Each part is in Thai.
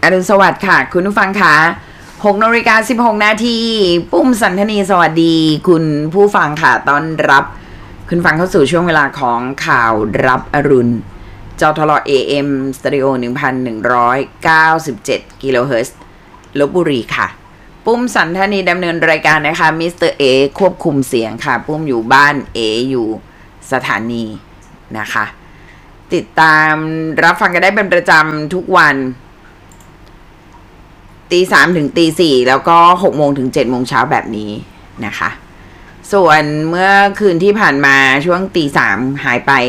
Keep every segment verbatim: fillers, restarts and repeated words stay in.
อรุณสวัสดิ์ค่ะคุณผู้ฟังค่ะหกนาฬิกาสิบหกนาทีปุ้มสันทนีสวัสดีคุณผู้ฟังค่ะต้อนรับคุณฟังเข้าสู่ช่วงเวลาของข่าวรับอรุณจทล เอ เอ็ม สเตอริโอ หนึ่งพันหนึ่งร้อยเก้าสิบเจ็ด กิโลเฮิรตซ์ลพบุรีค่ะปุ้มสันทนีดำเนินรายการนะคะมิสเตอร์เอควบคุมเสียงค่ะปุ้มอยู่บ้านเออยู่สถานีนะคะติดตามรับฟังกันได้เป็นประจำทุกวันตีสามถึงตีสี่แล้วก็หกโมงถึงเจ็ดโมงเช้าแบบนี้นะคะส่วนเมื่อคืนที่ผ่านมาช่วงตีสามหายไป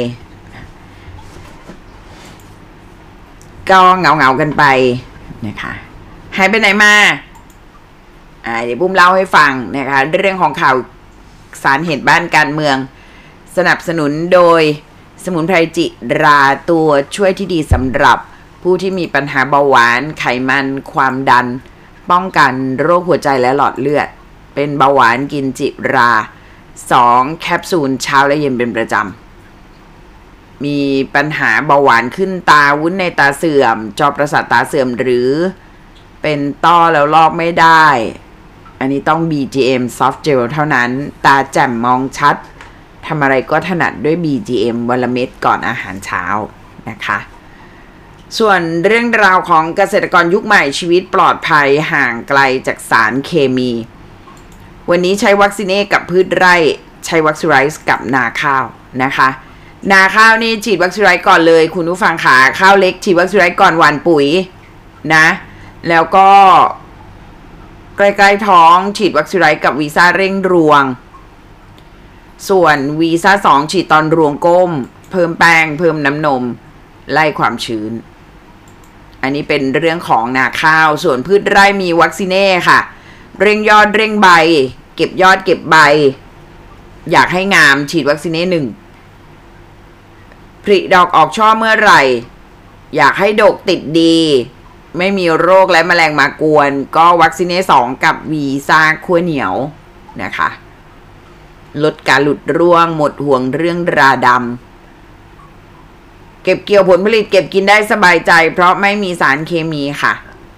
ก็เงาเงากันไปนะคะหายไปไหนมาอ่าเดี๋ยวปุ้มเล่าให้ฟังนะคะเรื่องของข่าวสารเหตุบ้านการเมืองสนับสนุนโดยสมุนไพรจิราตัวช่วยที่ดีสำหรับผู้ที่มีปัญหาเบาหวานไขมันความดันป้องกันโรคหัวใจและหลอดเลือดเป็นเบาหวานกินจิราสองแคปซูลเช้าและเย็นเป็นประจำมีปัญหาเบาหวานขึ้นตาวุ้นในตาเสื่อมจอประสาทตาเสื่อมหรือเป็นต้อแล้วลอกไม่ได้อันนี้ต้อง บี จี เอ็ม Soft Gel เท่านั้นตาแจ่มมองชัดทำอะไรก็ถนัดด้วย บี จี เอ็ม วันละเม็ดก่อนอาหารเช้านะคะส่วนเรื่องราวของเกษตรกรยุคใหม่ชีวิตปลอดภัยห่างไกลจากสารเคมีวันนี้ใช้วัคซีนกับพืชไร่ใช้วัคซีไรส์กับนาข้าวนะคะนาข้าวนี่ฉีดวัคซีไรส์ก่อนเลยคุณผู้ฟังขาข้าวเล็กฉีดวัคซีไรส์ก่อนหว่านปุ๋ยนะแล้วก็ใกล้ๆท้องฉีดวัคซีไรส์กับวีซ่าเร่งรวงส่วนวีซ่าสองฉีดตอนรวงก้มเพิ่มแป้งเพิ่มน้ำนมไล่ความชื้นอันนี้เป็นเรื่องของนาข้าวส่วนพืชไร่มีวัคซีเน่ค่ะเร่งยอดเร่งใบเก็บยอดเก็บใบอยากให้งามฉีดวัคซีเน่หนึ่งผลิดอกออกช่อเมื่อไหร่อยากให้ดกติดดีไม่มีโรคและแมลงมากวนก็วัคซีเน่สองกับวีซ่าขั้วเหนียวนะคะลดการหลุดร่วงหมดห่วงเรื่องราดำเก็บเกี่ยวผลผลิตเก็บกินได้สบายใจเพราะไม่มีสารเคมีค่ะ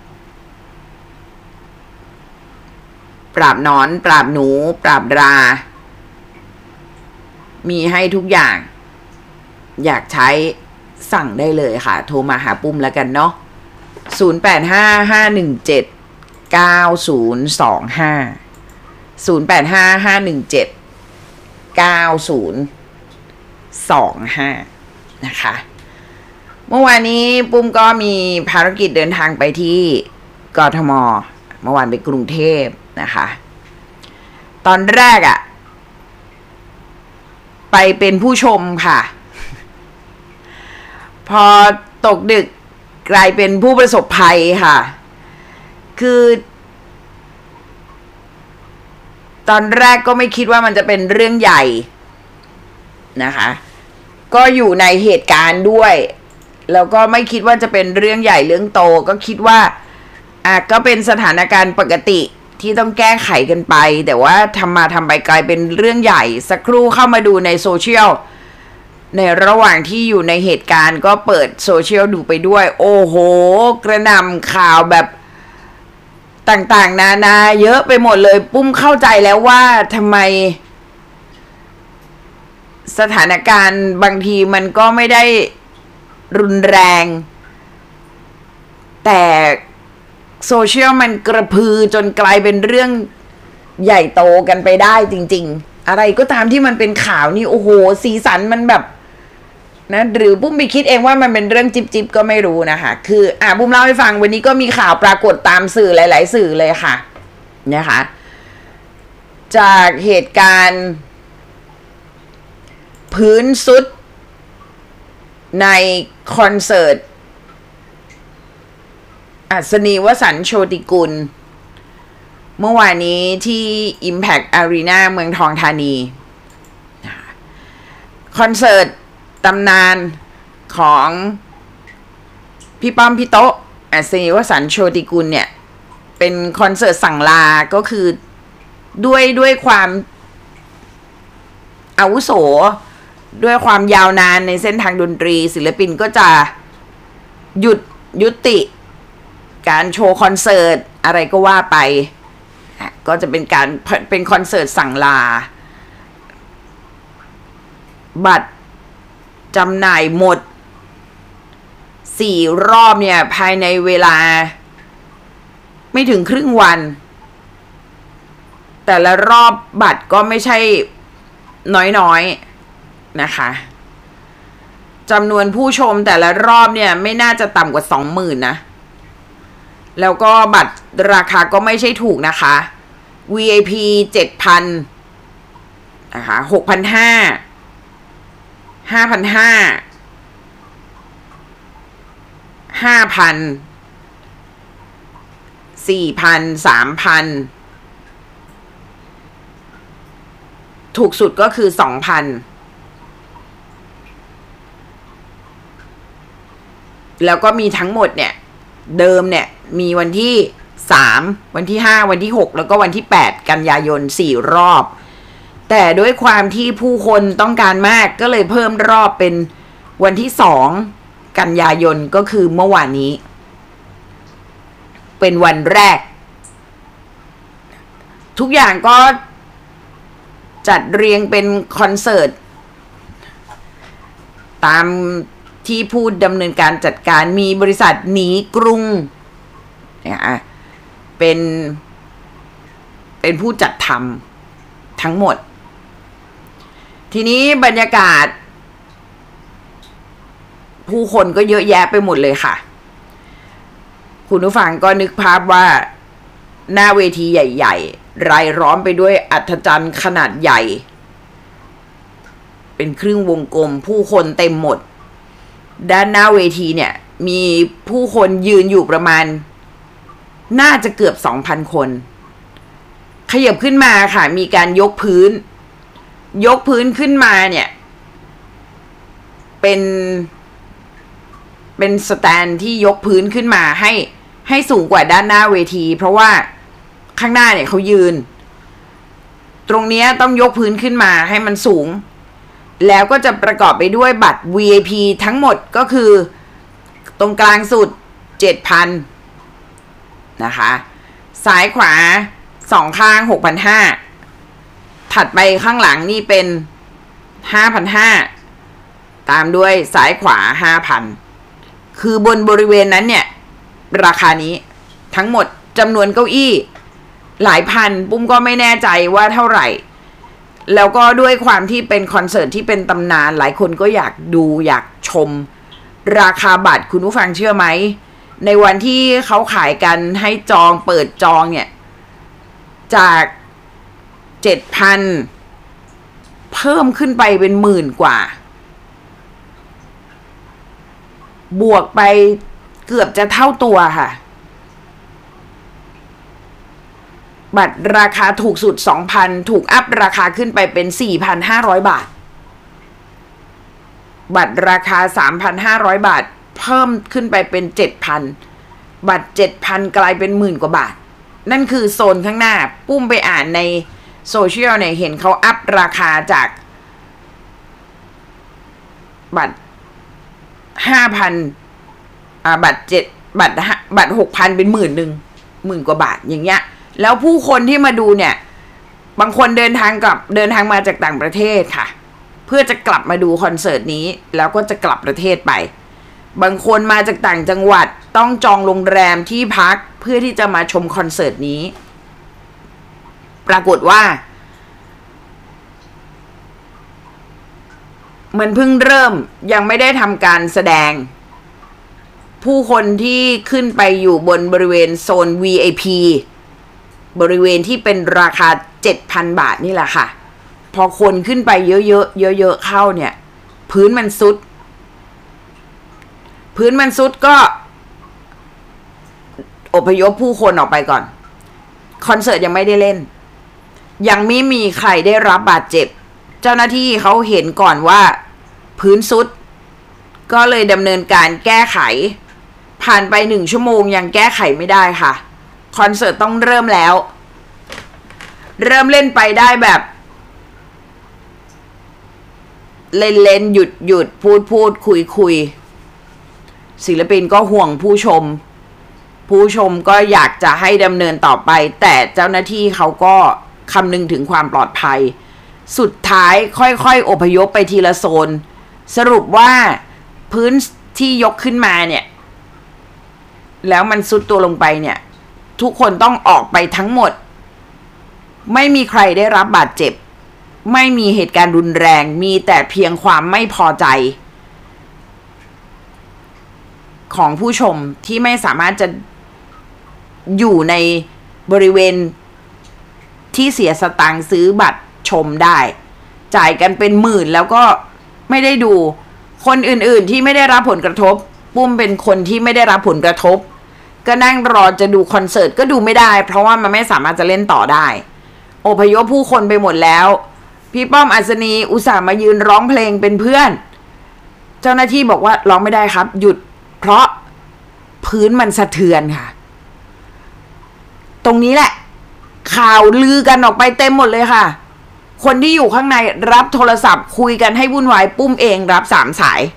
ปราบหนอนปราบหนูปราบรามีให้ทุกอย่างอยากใช้สั่งได้เลยค่ะโทรมาหาปุ้มแล้วกันเนาะศูนย์ แปด ห้า ห้า หนึ่ง เจ็ด เก้า ศูนย์ สอง ห้า ศูนย์ แปด ห้า ห้า หนึ่ง เจ็ด เก้า ศูนย์ สอง ห้านะคะเมื่อวานนี้ปุ้มก็มีภารกิจเดินทางไปที่กทมเมื่อวานไปกรุงเทพนะคะตอนแรกอะไปเป็นผู้ชมค่ะพอตกดึกกลายเป็นผู้ประสบภัยค่ะคือตอนแรกก็ไม่คิดว่ามันจะเป็นเรื่องใหญ่นะคะก็อยู่ในเหตุการณ์ด้วยแล้วก็ไม่คิดว่าจะเป็นเรื่องใหญ่เรื่องโตก็คิดว่าอ่ะก็เป็นสถานการณ์ปกติที่ต้องแก้ไขกันไปแต่ว่าทำมาทำไปกลายเป็นเรื่องใหญ่สักครู่เข้ามาดูในโซเชียลในระหว่างที่อยู่ในเหตุการณ์ก็เปิดโซเชียลดูไปด้วยโอ้โหกระหน่ำข่าวแบบต่างๆนานาเยอะไปหมดเลยปุ้มเข้าใจแล้วว่าทำไมสถานการณ์บางทีมันก็ไม่ได้รุนแรงแต่โซเชียลมันกระพือจนกลายเป็นเรื่องใหญ่โตกันไปได้จริงๆอะไรก็ตามที่มันเป็นข่าวนี่โอ้โหสีสันมันแบบนะหรือปุ้มไปคิดเองว่ามันเป็นเรื่องจิ๊บๆก็ไม่รู้นะคะคืออ่ะปุ้มเล่าให้ฟังวันนี้ก็มีข่าวปรากฏตามสื่อหลายๆสื่อเลยค่ะนะคะจากเหตุการณ์พื้นสุดในคอนเสิร์ตอัศนีวสันต์โชติกุลเมื่อวานนี้ที่ Impact Arena เมืองทองธานีคอนเสิร์ตตำนานของพี่ป้อมพี่โต๊ะอัศนีวสันต์โชติกุลเนี่ยเป็นคอนเสิร์ตสั่งลาก็คือด้วยด้วยความอาวุโส ด้วยความยาวนานในเส้นทางดนตรีศิลปินก็จะหยุดยุติการโชว์คอนเสิร์ตอะไรก็ว่าไปก็จะเป็นการเป็นคอนเสิร์ตสั่งลาบัตรจำหน่ายหมดสี่รอบเนี่ยภายในเวลาไม่ถึงครึ่งวันแต่ละรอบบัตรก็ไม่ใช่น้อยๆนะคะจำนวนผู้ชมแต่ละรอบเนี่ยไม่น่าจะต่ำกว่าสองหมื่นนะแล้วก็บัตรราคาก็ไม่ใช่ถูกนะคะ วี ไอ พี เจ็ดพันนะคะ หกพันห้าร้อย ห้าพันห้าร้อย ห้าพัน สี่พัน สามพัน ถูกสุดก็คือ สองพัน แล้วก็มีทั้งหมดเนี่ยเดิมเนี่ยมีวันที่สามวันที่ห้าวันที่หกแล้วก็วันที่แปดกันยายนสี่รอบแต่ด้วยความที่ผู้คนต้องการมากก็เลยเพิ่มรอบเป็นวันที่สองกันยายนก็คือเมื่อวานนี้เป็นวันแรกทุกอย่างก็จัดเรียงเป็นคอนเสิร์ตตามที่ผู้ดำเนินการจัดการมีบริษัทหนีกรุงเนี่ยเป็นเป็นผู้จัดทำทั้งหมดทีนี้บรรยากาศผู้คนก็เยอะแยะไปหมดเลยค่ะคุณผู้ฟังก็นึกภาพว่าหน้าเวทีใหญ่ๆรายล้อมไปด้วยอัศจรรย์ขนาดใหญ่เป็นครึ่งวงกลมผู้คนเต็มหมดด้านหน้าเวทีเนี่ยมีผู้คนยืนอยู่ประมาณน่าจะเกือบ สองพัน คนขยับขึ้นมาค่ะมีการยกพื้นยกพื้นขึ้นมาเนี่ยเป็นเป็นสแตนที่ยกพื้นขึ้นมาให้ให้สูงกว่าด้านหน้าเวทีเพราะว่าข้างหน้าเนี่ยเขายืนตรงนี้ต้องยกพื้นขึ้นมาให้มันสูงแล้วก็จะประกอบไปด้วยบัตร วี ไอ พี ทั้งหมดก็คือตรงกลางสุด เจ็ดพัน นะคะซ้ายขวาสองข้าง หกพันห้าร้อย ถัดไปข้างหลังนี่เป็น ห้าพันห้าร้อย ตามด้วยซ้ายขวา ห้าพัน คือบนบริเวณนั้นเนี่ยราคานี้ทั้งหมดจำนวนเก้าอี้หลายพันปุ้มก็ไม่แน่ใจว่าเท่าไหร่แล้วก็ด้วยความที่เป็นคอนเสิร์ตที่เป็นตำนานหลายคนก็อยากดูอยากชมราคาบัตรคุณผู้ฟังเชื่อไหมในวันที่เขาขายกันให้จองเปิดจองเนี่ยจาก เจ็ดพัน เพิ่มขึ้นไปเป็นหมื่นกว่าบวกไปเกือบจะเท่าตัวค่ะบัตรราคาถูกสุด สองพัน ถูกอัพราคาขึ้นไปเป็น สี่พันห้าร้อย บาทบัตรราคา สามพันห้าร้อย บาทเพิ่มขึ้นไปเป็น เจ็ดพัน บัตร เจ็ดพัน กลายเป็นหมื่นกว่าบาทนั่นคือโซนข้างหน้าปุ้มไปอ่านในโซเชียลเนี่ยเห็นเขาอัพราคาจากบัตร ห้าพัน อ่าบัตรเจ็ดบัตรบัตร หกพัน เป็นหมื่นหนึ่งหมื่นกว่าบาทอย่างเงี้ยแล้วผู้คนที่มาดูเนี่ยบางคนเดินทางกลับเดินทางมาจากต่างประเทศค่ะเพื่อจะกลับมาดูคอนเสิร์ตนี้แล้วก็จะกลับประเทศไปบางคนมาจากต่างจังหวัดต้องจองโรงแรมที่พักเพื่อที่จะมาชมคอนเสิร์ตนี้ปรากฏว่ามันเพิ่งเริ่มยังไม่ได้ทำการแสดงผู้คนที่ขึ้นไปอยู่บนบริเวณโซน วี ไอ พี บริเวณที่เป็นราคา เจ็ดพัน บาทนี่แหละค่ะพอคนขึ้นไปเยอะๆเยอะๆเข้าเนี่ยพื้นมันซุดพื้นมันซุดก็อพยพผู้คนออกไปก่อนคอนเสิร์ตยังไม่ได้เล่นยังไม่มีใครได้รับบาดเจ็บเจ้าหน้าที่เขาเห็นก่อนว่าพื้นซุดก็เลยดำเนินการแก้ไขผ่านไปหนึ่งชั่วโมงยังแก้ไขไม่ได้ค่ะคอนเสิร์ตต้องเริ่มแล้วเริ่มเล่นไปได้แบบเล่นเล่นหยุดหยุดพูดพูดคุยคุยศิลปินก็ห่วงผู้ชมผู้ชมก็อยากจะให้ดำเนินต่อไปแต่เจ้าหน้าที่เขาก็คำนึงถึงความปลอดภัยสุดท้ายค่อยๆอพยพไปทีละโซนสรุปว่าพื้นที่ยกขึ้นมาเนี่ยแล้วมันซุดตัวลงไปเนี่ยทุกคนต้องออกไปทั้งหมดไม่มีใครได้รับบาดเจ็บไม่มีเหตุการณ์รุนแรงมีแต่เพียงความไม่พอใจของผู้ชมที่ไม่สามารถจะอยู่ในบริเวณที่เสียสตางค์ซื้อบัตรชมได้จ่ายกันเป็นหมื่นแล้วก็ไม่ได้ดูคนอื่นๆที่ไม่ได้รับผลกระทบปุ้มเป็นคนที่ไม่ได้รับผลกระทบก็นั่งรอจะดูคอนเสิร์ตก็ดูไม่ได้เพราะว่ามันไม่สามารถจะเล่นต่อได้อพยพผู้คนไปหมดแล้วพี่ป้อมอัศนีอุตส่าห์มายืนร้องเพลงเป็นเพื่อนเจ้าหน้าที่บอกว่าร้องไม่ได้ครับหยุดเพราะพื้นมันสะเทือนค่ะตรงนี้แหละข่าวลือกันออกไปเต็มหมดเลยค่ะคนที่อยู่ข้างในรับโทรศัพท์คุยกันให้วุ่นวายปุ้มเองรับสามสาย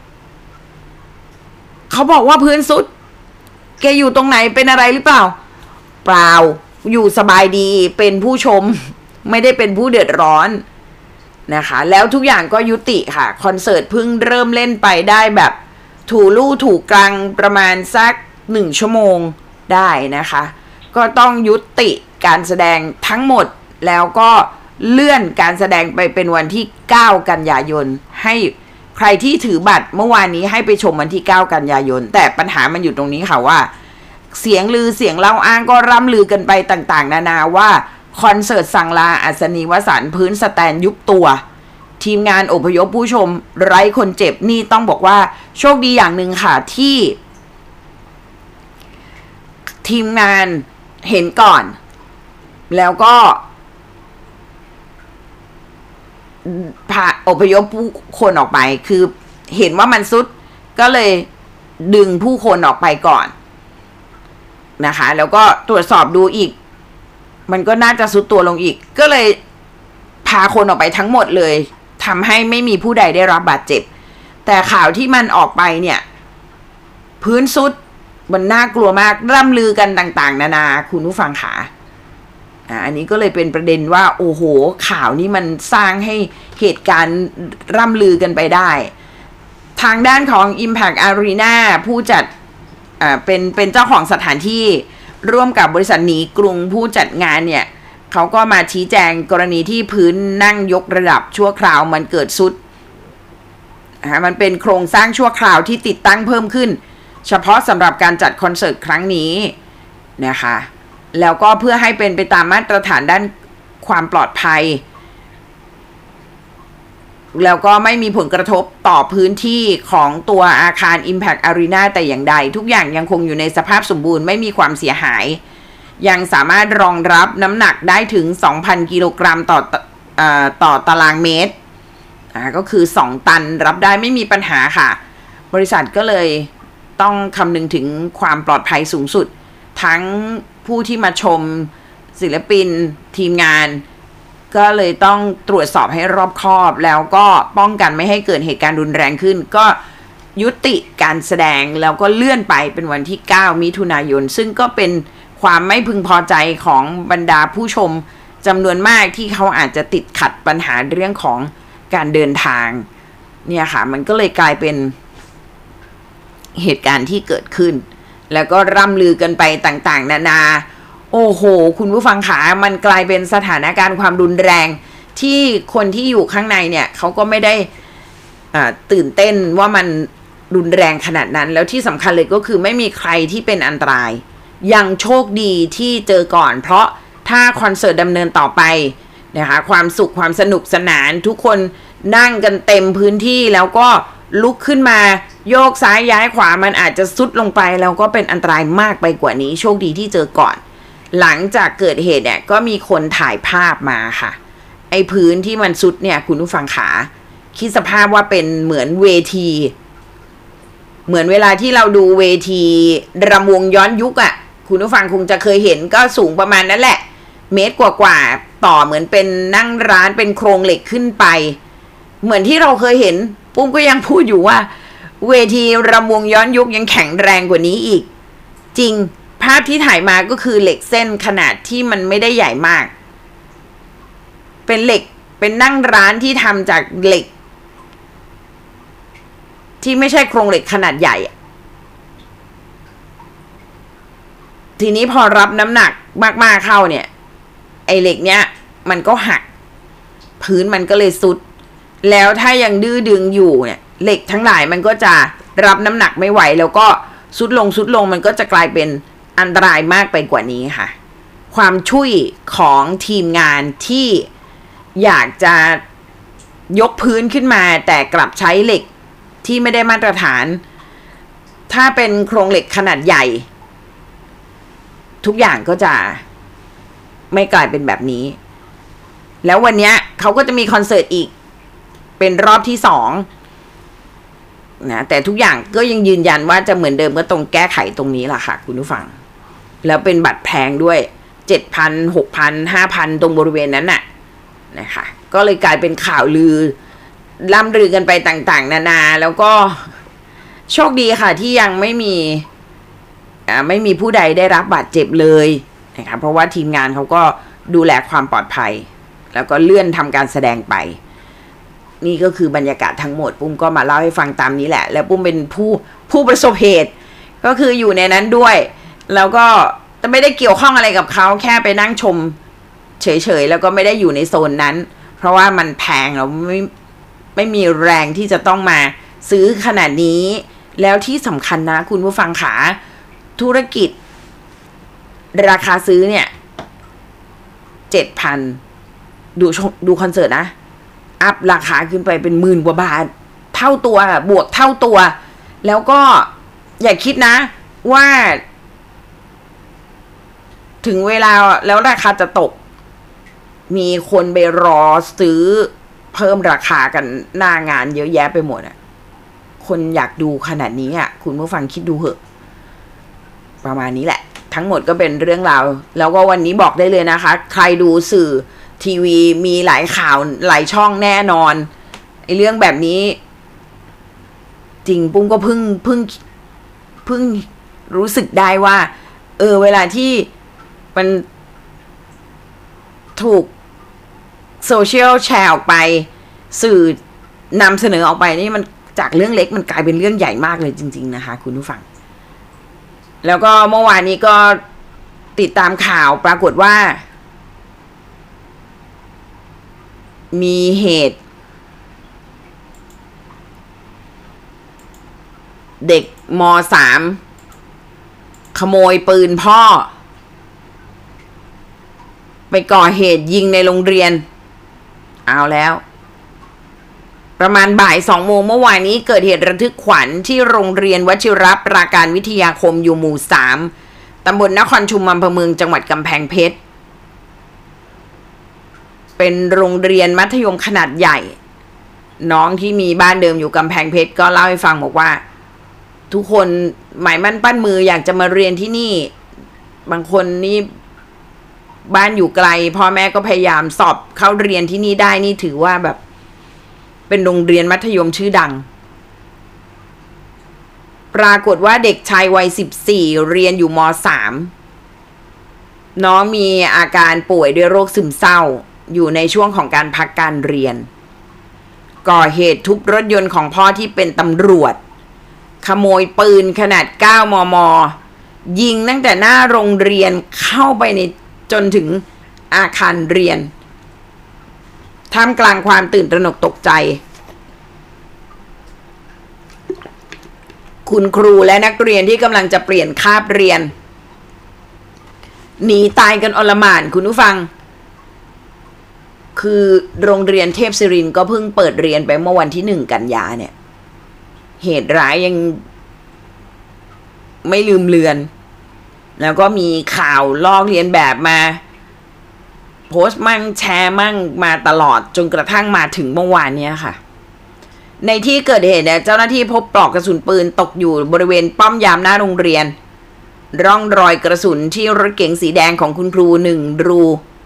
เขาบอกว่าพื้นสุดแกอยู่ตรงไหนเป็นอะไรหรือเปล่าเปล่าอยู่สบายดีเป็นผู้ชมไม่ได้เป็นผู้เดือดร้อนนะคะแล้วทุกอย่างก็ยุติค่ะคอนเสิร์ตเพิ่งเริ่มเล่นไปได้แบบถูลู่ถูกกลางประมาณสักหนึ่งชั่วโมงได้นะคะก็ต้องยุติการแสดงทั้งหมดแล้วก็เลื่อนการแสดงไปเป็นวันที่เก้ากันยายนให้ใครที่ถือบัตรเมื่อวานนี้ให้ไปชมวันที่เก้ากันยายนแต่ปัญหามันอยู่ตรงนี้ค่ะว่าเสียงลือเสียงเล่าอ้างก็ร่ำลือกันไปต่างๆนานาว่าคอนเสิร์ตสั่งลาอัศนีวสันต์พื้นสแตนยุบตัวทีมงานอพยพผู้ชมไร้คนเจ็บนี่ต้องบอกว่าโชคดีอย่างหนึ่งค่ะที่ทีมงานเห็นก่อนแล้วก็พาอพยพผู้คนออกไปคือเห็นว่ามันซุดก็เลยดึงผู้คนออกไปก่อนนะคะแล้วก็ตรวจสอบดูอีกมันก็น่าจะซุดตัวลงอีกก็เลยพาคนออกไปทั้งหมดเลยทำให้ไม่มีผู้ใดได้รับบาดเจ็บแต่ข่าวที่มันออกไปเนี่ยพื้นซุดมันน่ากลัวมากร่ำลือกันต่างๆนานาคุณผู้ฟังค่ะอันนี้ก็เลยเป็นประเด็นว่าโอ้โหข่าวนี้มันสร้างให้เหตุการณ์ร่ำลือกันไปได้ทางด้านของ Impact Arena ผู้จัดอ่าเป็นเป็นเจ้าของสถานที่ร่วมกับบริษัทหนีกรุงผู้จัดงานเนี่ยเขาก็มาชี้แจงกรณีที่พื้นนั่งยกระดับชั่วคราวมันเกิดซุดอ่ามันเป็นโครงสร้างชั่วคราวที่ติดตั้งเพิ่มขึ้นเฉพาะสำหรับการจัดคอนเสิร์ตครั้งนี้นะคะแล้วก็เพื่อให้เป็นไปตามมาตรฐานด้านความปลอดภัยแล้วก็ไม่มีผลกระทบต่อพื้นที่ของตัวอาคาร Impact Arena แต่อย่างใดทุกอย่างยังคงอยู่ในสภาพสมบูรณ์ไม่มีความเสียหายยังสามารถรองรับน้ำหนักได้ถึง สองพัน กิโลกรัมต่อเอ่อต่อตารางเมตรอ่าก็คือสองตันรับได้ไม่มีปัญหาค่ะบริษัทก็เลยต้องคำนึงถึงความปลอดภัยสูงสุดทั้งผู้ที่มาชมศิลปินทีมงานก็เลยต้องตรวจสอบให้รอบคอบแล้วก็ป้องกันไม่ให้เกิดเหตุการณ์รุนแรงขึ้นก็ยุติการแสดงแล้วก็เลื่อนไปเป็นวันที่เก้ามิถุนายนซึ่งก็เป็นความไม่พึงพอใจของบรรดาผู้ชมจำนวนมากที่เขาอาจจะติดขัดปัญหาเรื่องของการเดินทางเนี่ยค่ะมันก็เลยกลายเป็นเหตุการณ์ที่เกิดขึ้นแล้วก็ร่ำลือกันไปต่างๆนานาโอ้โหคุณผู้ฟังขามันกลายเป็นสถานการณ์ความรุนแรงที่คนที่อยู่ข้างในเนี่ยเขาก็ไม่ได้ตื่นเต้นว่ามันรุนแรงขนาดนั้นแล้วที่สำคัญเลยก็คือไม่มีใครที่เป็นอันตรายยังโชคดีที่เจอก่อนเพราะถ้าคอนเสิร์ตดำเนินต่อไปนะคะความสุขความสนุกสนานทุกคนนั่งกันเต็มพื้นที่แล้วก็ลุกขึ้นมาโยกซ้ายย้ายขวามันอาจจะซุดลงไปแล้วก็เป็นอันตรายมากไปกว่านี้โชคดีที่เจอก่อนหลังจากเกิดเหตุเนี่ยก็มีคนถ่ายภาพมาค่ะไอ้พื้นที่มันซุดเนี่ยคุณผู้ฟังขาคิดสภาพว่าเป็นเหมือนเวทีเหมือนเวลาที่เราดูเวทีรำวงย้อนยุคอ่ะคุณผู้ฟังคงจะเคยเห็นก็สูงประมาณนั้นแหละเมตรกว่าๆต่อเหมือนเป็นนั่งร้านเป็นโครงเหล็กขึ้นไปเหมือนที่เราเคยเห็นปุ้มก็ยังพูดอยู่ว่าเวทีรำวงย้อนยุคยังแข็งแรงกว่านี้อีกจริงภาพที่ถ่ายมาก็คือเหล็กเส้นขนาดที่มันไม่ได้ใหญ่มากเป็นเหล็กเป็นนั่งร้านที่ทำจากเหล็กที่ไม่ใช่โครงเหล็กขนาดใหญ่ทีนี้พอรับน้ำหนักมากๆเข้าเนี่ยไอเหล็กเนี้ยมันก็หักพื้นมันก็เลยสุดแล้วถ้ายังดื้อดึงอยู่เนี่ยเหล็กทั้งหลายมันก็จะรับน้ำหนักไม่ไหวแล้วก็สุดลงสุดลงมันก็จะกลายเป็นอันตรายมากไปกว่านี้ค่ะความช่วยของทีมงานที่อยากจะยกพื้นขึ้นมาแต่กลับใช้เหล็กที่ไม่ได้มาตรฐานถ้าเป็นโครงเหล็กขนาดใหญ่ทุกอย่างก็จะไม่กลายเป็นแบบนี้แล้ววันนี้เขาก็จะมีคอนเสิร์ตอีกเป็นรอบที่สองนะแต่ทุกอย่างก็ยังยืนยันว่าจะเหมือนเดิมก็ตรงแก้ไขตรงนี้แหละค่ะคุณผู้ฟังแล้วเป็นบัตรแพงด้วย เจ็ดพัน หกพัน ห้าพัน ตรงบริเวณนั้นน่ะนะคะก็เลยกลายเป็นข่าวลือล่ำลือกันไปต่างๆนานาแล้วก็โชคดีค่ะที่ยังไม่มีอ่าไม่มีผู้ใดได้รับบาดเจ็บเลยนะคะเพราะว่าทีมงานเขาก็ดูแลความปลอดภัยแล้วก็เลื่อนทำการแสดงไปนี่ก็คือบรรยากาศทั้งหมดปุ้มก็มาเล่าให้ฟังตามนี้แหละแล้วปุ้มเป็นผู้ผู้ประสบเหตุก็คืออยู่ในนั้นด้วยแล้วก็ไม่ได้เกี่ยวข้องอะไรกับเขาแค่ไปนั่งชมเฉยๆแล้วก็ไม่ได้อยู่ในโซนนั้นเพราะว่ามันแพงแล้วไม่ไม่มีแรงที่จะต้องมาซื้อขนาดนี้แล้วที่สำคัญนะคุณผู้ฟังขาธุรกิจราคาซื้อเนี่ยเจ็ดพันดูดูคอนเสิร์ตนะอัพราคาขึ้นไปเป็นหมื่นกว่าบาทเท่าตัวบวกเท่าตัวแล้วก็อย่าคิดนะว่าถึงเวลาแล้วราคาจะตกมีคนไปรอซื้อเพิ่มราคากันหน้างานเยอะแยะไปหมดอ่ะคนอยากดูขนาดนี้อ่ะคุณผู้ฟังคิดดูเหอะประมาณนี้แหละทั้งหมดก็เป็นเรื่องราวแล้วก็วันนี้บอกได้เลยนะคะใครดูสื่อทีวีมีหลายข่าวหลายช่องแน่นอนไอ้เรื่องแบบนี้จริงปุ้งก็เพิ่งเพิ่งเพิ่งรู้สึกได้ว่าเออเวลาที่มันถูกโซเชียลแชร์ออกไปสื่อนำเสนอออกไปนี่มันจากเรื่องเล็กมันกลายเป็นเรื่องใหญ่มากเลยจริงๆนะคะคุณผู้ฟังแล้วก็เมื่อวานนี้ก็ติดตามข่าวปรากฏว่ามีเหตุเด็กม.สาม ขโมยปืนพ่อไปก่อเหตุยิงในโรงเรียนเอาแล้วประมาณบ่ายสองโมงเมื่อวานนี้เกิดเหตุระทึกขวัญที่โรงเรียนวชิรปราการวิทยาคมอยู่หมู่สามตำบลนครชุมอำเภอเมืองจังหวัดกำแพงเพชรเป็นโรงเรียนมัธยมขนาดใหญ่น้องที่มีบ้านเดิมอยู่กำแพงเพชรก็เล่าให้ฟังบอกว่าทุกคนหมายมั่นปั้นมืออยากจะมาเรียนที่นี่บางคนนี่บ้านอยู่ไกลพ่อแม่ก็พยายามสอบเข้าเรียนที่นี่ได้นี่ถือว่าแบบเป็นโรงเรียนมัธยมชื่อดังปรากฏว่าเด็กชายวัยสิบสี่เรียนอยู่ม.สาม น้องมีอาการป่วยด้วยโรคซึมเศร้าอยู่ในช่วงของการพักการเรียนก่อเหตุทุบรถยนต์ของพ่อที่เป็นตำรวจขโมยปืนขนาดเก้ามม.ยิงตั้งแต่หน้าโรงเรียนเข้าไปในจนถึงอาคารเรียนท่ามกลางความตื่นตระหนกตกใจคุณครูและนักเรียนที่กำลังจะเปลี่ยนคาบเรียนหนีตายกันอลหม่านคุณผู้ฟังคือโรงเรียนเทพศิรินทร์ก็เพิ่งเปิดเรียนไปเมื่อวันที่หนึ่งกันยาเนี่ยเหตุร้ายยังไม่ลืมเลือนแล้วก็มีข่าวลอกเลียนแบบมาโพสต์มั่งแชร์มั่งมาตลอดจนกระทั่งมาถึงเมื่อวานนี้ค่ะในที่เกิดเหตุเนี่ยเจ้าหน้าที่พบปลอกกระสุนปืนตกอยู่บริเวณป้อมยามหน้าโรงเรียนร่องรอยกระสุนที่รถเก๋งสีแดงของคุณครูหนึ่งรู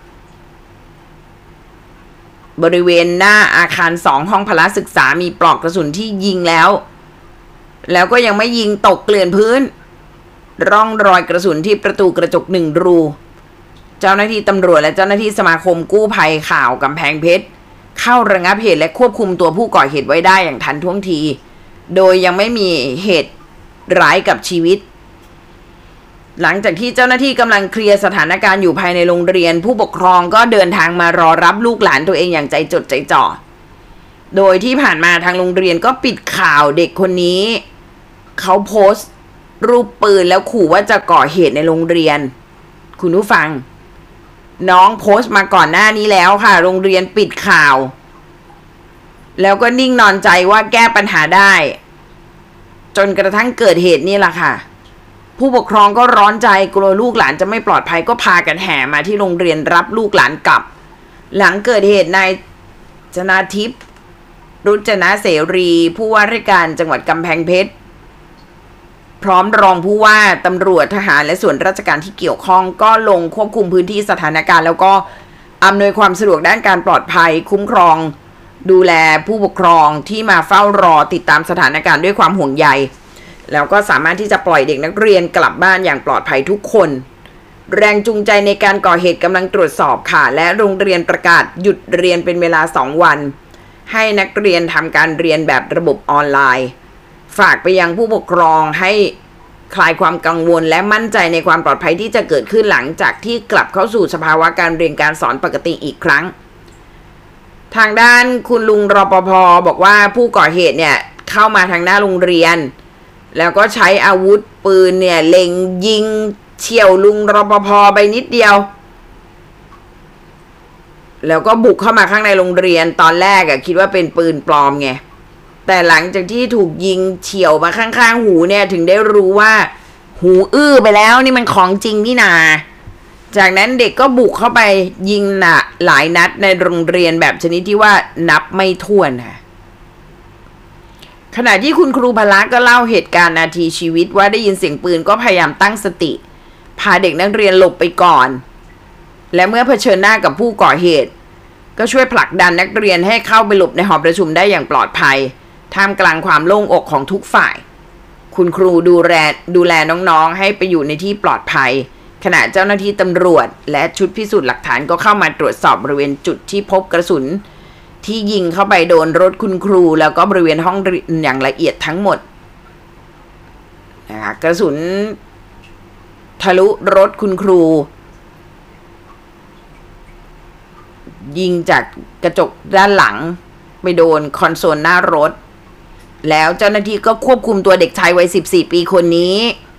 บริเวณหน้าอาคารสองห้องพละศึกษามีปลอกกระสุนที่ยิงแล้วแล้วก็ยังไม่ยิงตกเกลื่อนพื้นร่องรอยกระสุนที่ประตูกระจกหนึ่งรูเจ้าหน้าที่ตำรวจและเจ้าหน้าที่สมาคมกู้ภัยข่าวกำแพงเพชรเข้าระงับเหตุและควบคุมตัวผู้ก่อเหตุไว้ได้อย่างทันท่วงทีโดยยังไม่มีเหตุร้ายกับชีวิตหลังจากที่เจ้าหน้าที่กำลังเคลียร์สถานการณ์อยู่ภายในโรงเรียนผู้ปกครองก็เดินทางมารอรับลูกหลานตัวเองอย่างใจจดใจจ่อโดยที่ผ่านมาทางโรงเรียนก็ปิดข่าวเด็กคนนี้เขาโพสต์รูปปืนแล้วขู่ว่าจะก่อเหตุในโรงเรียนคุณผู้ฟังน้องโพสต์มาก่อนหน้านี้แล้วค่ะโรงเรียนปิดข่าวแล้วก็นิ่งนอนใจว่าแก้ปัญหาได้จนกระทั่งเกิดเหตุนี่แหละค่ะผู้ปกครองก็ร้อนใจกลัวลูกหลานจะไม่ปลอดภัยก็พากันแห่มาที่โรงเรียนรับลูกหลานกลับหลังเกิดเหตุนายชนาทิพย์รุจนะเสรีผู้ว่าราชการจังหวัดกำแพงเพชรพร้อมรองผู้ว่าตำรวจทหารและส่วนราชการที่เกี่ยวข้องก็ลงควบคุมพื้นที่สถานการณ์แล้วก็อำนวยความสะดวกด้านการปลอดภัยคุ้มครองดูแลผู้ปกครองที่มาเฝ้ารอติดตามสถานการณ์ด้วยความห่วงใยแล้วก็สามารถที่จะปล่อยเด็กนักเรียนกลับบ้านอย่างปลอดภัยทุกคนแรงจูงใจในการก่อเหตุกำลังตรวจสอบค่ะและโรงเรียนประกาศหยุดเรียนเป็นเวลาสองวันให้นักเรียนทำการเรียนแบบระบบออนไลน์ฝากไปยังผู้ปกครองให้คลายความกังวลและมั่นใจในความปลอดภัยที่จะเกิดขึ้นหลังจากที่กลับเข้าสู่สภาวะการเรียนการสอนปกติอีกครั้งทางด้านคุณลุงรปภ.บอกว่าผู้ก่อเหตุเนี่ยเข้ามาทางหน้าโรงเรียนแล้วก็ใช้อาวุธปืนเนี่ยเล็งยิงเฉี่ยวลุงรปภ.ไปนิดเดียวแล้วก็บุกเข้ามาข้างในโรงเรียนตอนแรกอะคิดว่าเป็นปืนปลอมไงแต่หลังจากที่ถูกยิงเฉี่ยวมาข้างๆหูเนี่ยถึงได้รู้ว่าหูอื้อไปแล้วนี่มันของจริงนี่นาจากนั้นเด็กก็บุกเข้าไปยิงหนะหลายนัดในโรงเรียนแบบชนิดที่ว่านับไม่ถ้วนค่ะขณะที่คุณครูพละก็เล่าเหตุการณ์นาทีชีวิตว่าได้ยินเสียงปืนก็พยายามตั้งสติพาเด็กนักเรียนหลบไปก่อนและเมื่อเผชิญหน้ากับผู้ก่อเหตุก็ช่วยผลักดันนักเรียนให้เข้าไปหลบในหอประชุมได้อย่างปลอดภัยท่ามกลางความโล่งอกของทุกฝ่ายคุณครูดูแลดูแลน้องๆให้ไปอยู่ในที่ปลอดภัยขณะเจ้าหน้าที่ตำรวจและชุดพิสูจน์หลักฐานก็เข้ามาตรวจสอบบริเวณจุดที่พบกระสุนที่ยิงเข้าไปโดนรถคุณครูแล้วก็บริเวณห้องเรียนอย่างละเอียดทั้งหมดนะคะกระสุนทะลุรถคุณครูยิงจากกระจกด้านหลังไปโดนคอนโซลหน้ารถแล้วเจ้าหน้าที่ก็ควบคุมตัวเด็กชายวัยสิบสี่ปีคนนี้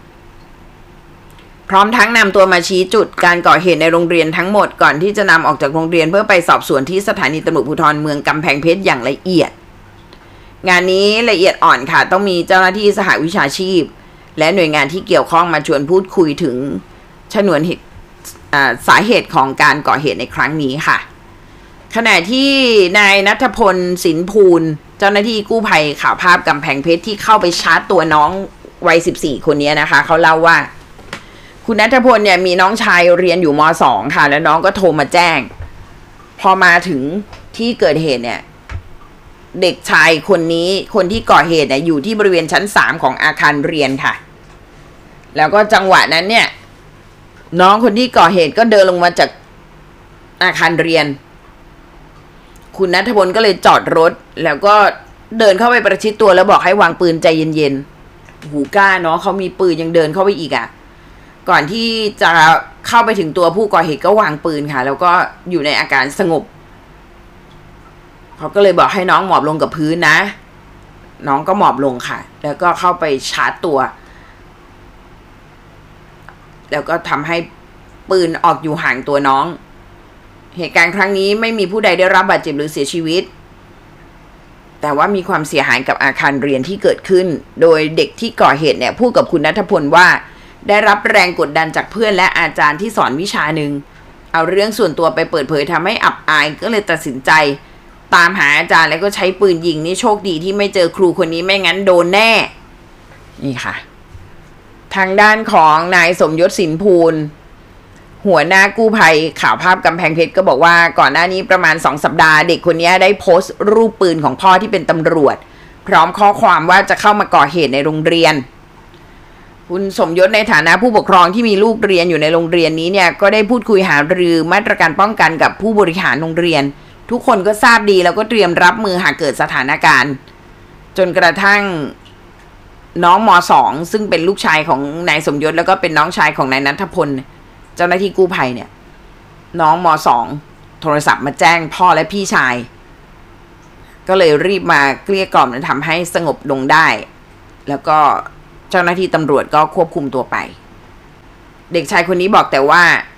พร้อมทั้งนำตัวมาชี้จุดการก่อเหตุในโรงเรียนทั้งหมดก่อนที่จะนำออกจากโรงเรียนเพื่อไปสอบสวนที่สถานีตำรวจภูธรเมืองกำแพงเพชรอย่างละเอียดงานนี้ละเอียดอ่อนค่ะต้องมีเจ้าหน้าที่สหวิชาชีพและหน่วยงานที่เกี่ยวข้องมาชวนพูดคุยถึงชนวนเหตุสาเหตุของการก่อเหตุในครั้งนี้ค่ะขณะที่นายณัฐพลสินภูลเจ้าหน้าที่กู้ภัยข่าวภาพกำแพงเพชรที่เข้าไปชาร์จตัวน้องวัยสิบสี่คนนี้นะคะเขาเล่าว่าคุณณัฐพลเนี่ยมีน้องชายเรียนอยู่ม.สอง ค่ะแล้วน้องก็โทรมาแจ้งพอมาถึงที่เกิดเหตุเนี่ยเด็กชายคนนี้คนที่ก่อเหตุเนี่ยอยู่ที่บริเวณชั้นสามของอาคารเรียนค่ะแล้วก็จังหวะนั้นเนี่ยน้องคนที่ก่อเหตุก็เดินลงมาจากอาคารเรียนคุณณัฐพลก็เลยจอดรถแล้วก็เดินเข้าไปประชิดตัวแล้วบอกให้วางปืนใจเย็นๆหูกล้าเนาะเขามีปืนยังเดินเข้าไปอีกอ่ะก่อนที่จะเข้าไปถึงตัวผู้ก่อเหตุก็วางปืนค่ะแล้วก็อยู่ในอาการสงบเขาก็เลยบอกให้น้องหมอบลงกับพื้นนะน้องก็หมอบลงค่ะแล้วก็เข้าไปชาร์จตัวแล้วก็ทำให้ปืนออกอยู่ห่างตัวน้องเหตุการณ์ครั้งนี้ไม่มีผู้ใดได้รับบาดเจ็บหรือเสียชีวิตแต่ว่ามีความเสียหายกับอาคารเรียนที่เกิดขึ้นโดยเด็กที่ก่อเหตุเนี่ยพูดกับคุณณัฐพลว่าได้รับแรงกดดันจากเพื่อนและอาจารย์ที่สอนวิชาหนึ่งเอาเรื่องส่วนตัวไปเปิดเผยทำให้อับอายก็เลยตัดสินใจตามหาอาจารย์แล้วก็ใช้ปืนยิงนี่โชคดีที่ไม่เจอครูคนนี้ไม่งั้นโดนแน่นี่ค่ะทางด้านของนายสมยศสินภูลหัวหน้ากู้ภัยข่าวภาพกำแพงเพชรก็บอกว่าก่อนหน้านี้ประมาณสองสัปดาห์เด็กคนนี้ได้โพสต์รูปปืนของพ่อที่เป็นตำรวจพร้อมข้อความว่าจะเข้ามาก่อเหตุในโรงเรียนคุณสมยศในฐานะผู้ปกครองที่มีลูกเรียนอยู่ในโรงเรียนนี้เนี่ยก็ได้พูดคุยหารือมาตรการป้องกันกับผู้บริหารโรงเรียนทุกคนก็ทราบดีแล้วก็เตรียมรับมือหากเกิดสถานการณ์จนกระทั่งน้องม.สอง ซึ่งเป็นลูกชายของนายสมยศแล้วก็เป็นน้องชายของนายณัฐพลเจ้าหน้าที่กู้ภัยเนี่ยน้องม.สอง โทรศัพท์มาแจ้งพ่อและพี่ชายก็เลยรีบมาเกลี้ยกล่อมและทำให้สงบลงได้แล้วก็เจ้าหน้าที่ตำรวจก็ควบคุมตัวไปเด็กชายคนนี้บอกแต่ว่า